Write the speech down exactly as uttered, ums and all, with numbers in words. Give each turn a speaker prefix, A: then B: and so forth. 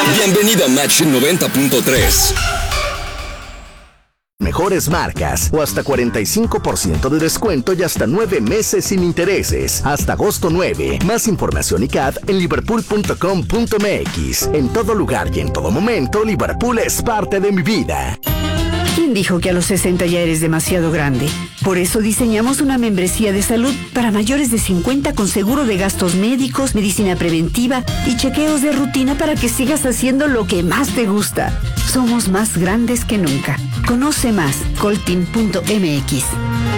A: Bienvenido a Match noventa punto tres.
B: Mejores marcas o hasta cuarenta y cinco por ciento de descuento y hasta nueve meses sin intereses. Hasta agosto nueve. Más información y C A D en liverpool punto com punto m x. En todo lugar y en todo momento, Liverpool es parte de mi vida.
C: ¿Quién dijo que a los sesenta ya eres demasiado grande? Por eso diseñamos una membresía de salud para mayores de cincuenta con seguro de gastos médicos, medicina preventiva y chequeos de rutina para que sigas haciendo lo que más te gusta. Somos más grandes que nunca. Conoce más, coltin punto m x.